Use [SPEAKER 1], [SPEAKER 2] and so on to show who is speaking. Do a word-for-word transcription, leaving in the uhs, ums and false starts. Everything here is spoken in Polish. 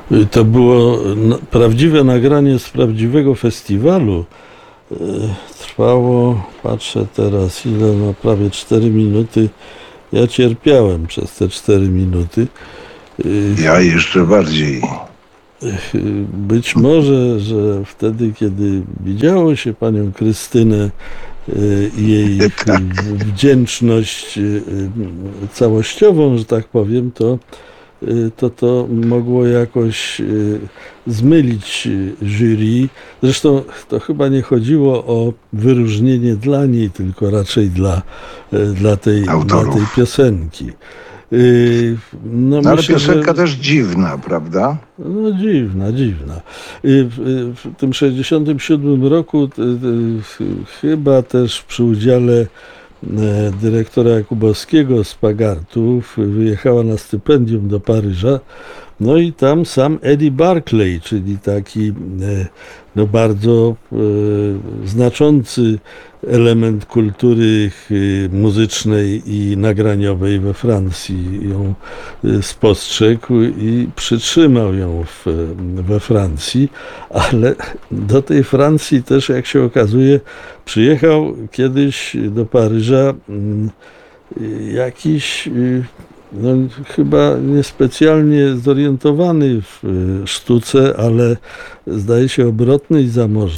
[SPEAKER 1] Y, To było na- prawdziwe nagranie z prawdziwego festiwalu. Y, Trwało, patrzę teraz, ile ma prawie cztery minuty. Ja cierpiałem przez te cztery minuty. Y,
[SPEAKER 2] Ja jeszcze bardziej.
[SPEAKER 1] y, Być może, że wtedy, kiedy widziało się panią Krystynę y, i jej y,
[SPEAKER 2] Tak.
[SPEAKER 1] wdzięczność y, y, całościową, że tak powiem, to y, to to mogło jakoś y, zmylić y, jury. Zresztą to chyba nie chodziło o wyróżnienie dla niej, tylko raczej dla, y, dla, tej, dla
[SPEAKER 2] Autorów.
[SPEAKER 1] tej piosenki. Y, No,
[SPEAKER 2] No ale
[SPEAKER 1] myślę, że-
[SPEAKER 2] piosenka też dziwna, prawda?
[SPEAKER 1] no dziwna, dziwna. Y, W, w tym sześćdziesiątym siódmym roku t- t- chyba też przy udziale e, dyrektora Jakubowskiego z Pagartów wyjechała na stypendium do Paryża. No i tam sam Eddie Barclay, czyli taki e, no bardzo e, znaczący element kultury e, muzycznej i nagraniowej we Francji ją e, spostrzegł i przytrzymał ją w, we Francji, ale do tej Francji też, jak się okazuje, przyjechał kiedyś do Paryża mm, jakiś y, no, chyba niespecjalnie zorientowany w y, sztuce, ale zdaje się obrotny i zamożny.